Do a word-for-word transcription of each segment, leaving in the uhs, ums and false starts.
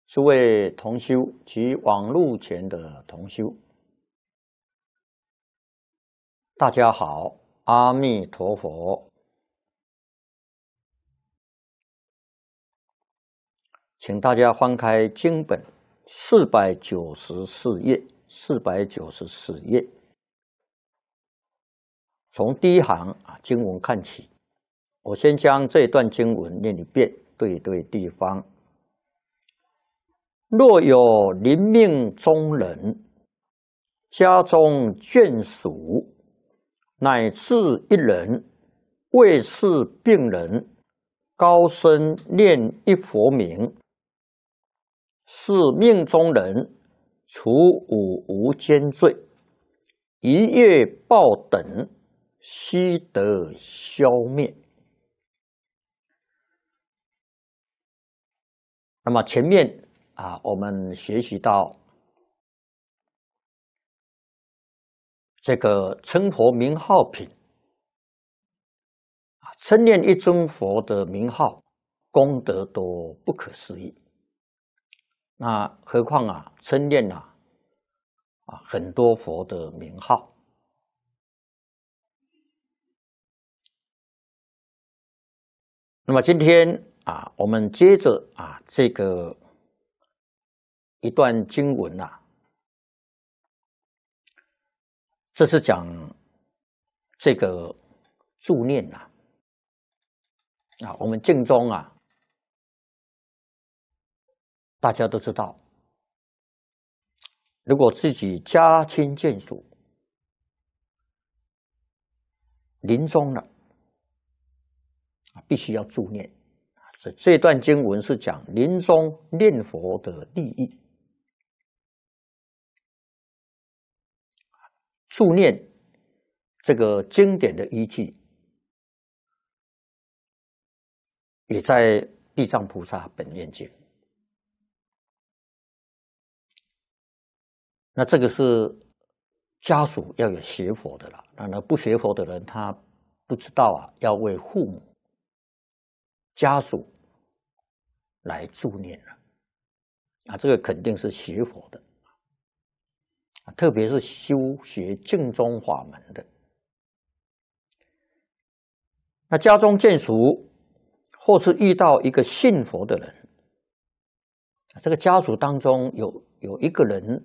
诸位同修及网络前的同修，大家好，阿弥陀佛。请大家翻开经本四百九十四页，四百九十四页，从第一行啊经文看起。我先将这段经文念一遍，对对地方。若有临命中人，家中眷属，乃至一人为是病人，高声念一佛名，是命中人除五无间罪，一业报等悉得消灭。那么前面啊，我们学习到这个称佛名号品啊，称念一尊佛的名号，功德都不可思议。那何况啊，称念啊啊很多佛的名号。那么今天啊，我们接着啊这个一段经文啊，这是讲这个助念啊啊，我们净宗啊，大家都知道，如果自己家亲眷属临终了，必须要助念。所以这段经文是讲临终念佛的利益。助念这个经典的依据，也在《地藏菩萨本愿经》。那这个是家属要有学佛的了，那不学佛的人，他不知道啊，要为父母、家属来助念了啊，这个肯定是学佛的。特别是修学净宗法门的，那家中眷属或是遇到一个信佛的人，这个家属当中有有一个人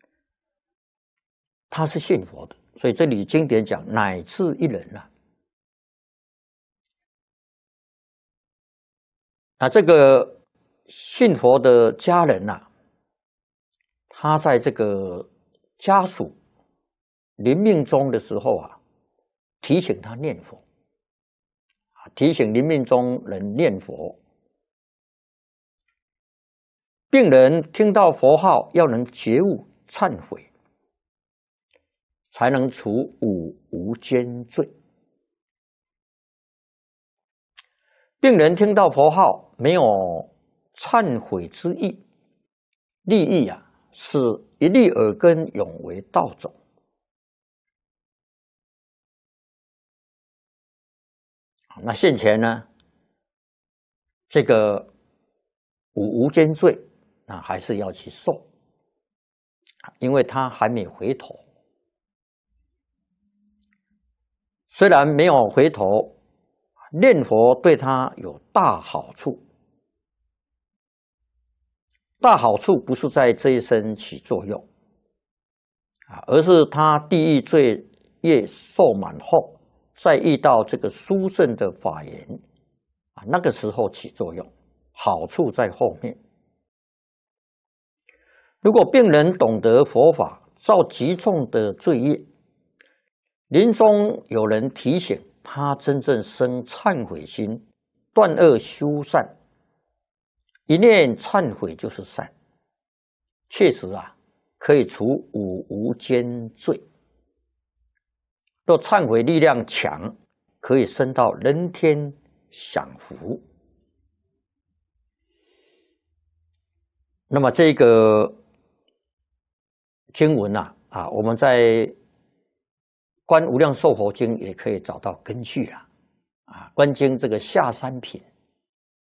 他是信佛的，所以这里经典讲乃至一人啊，啊这个信佛的家人啊，他在这个家属临命终的时候啊，提醒他念佛，提醒临命终人念佛。病人听到佛号，要能觉悟忏悔，才能除五无间罪。病人听到佛号，没有忏悔之意，利益啊，是一粒耳根永为道种。那现前呢，这个五无间罪，那还是要去受，因为他还没回头。虽然没有回头，念佛对他有大好处。大好处不是在这一生起作用啊，而是他地狱罪业受满后，再遇到这个殊胜的法缘啊，那个时候起作用，好处在后面。如果病人懂得佛法，造极重的罪业，临终有人提醒他，真正生忏悔心，断恶修善。一念忏悔就是善，确实啊，可以除五无间罪。若忏悔力量强，可以升到人天享福。那么这个经文啊，啊，我们在《观无量寿佛经》也可以找到根据了。啊，观经这个下三品